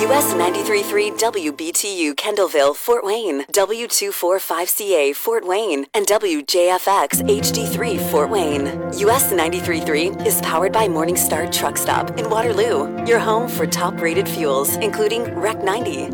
US 93.3 WBTU Kendallville, Fort Wayne, W245CA Fort Wayne, and WJFX HD3 Fort Wayne. US 93.3 is powered by Morningstar Truck Stop in Waterloo, your home for top-rated fuels, including REC 90,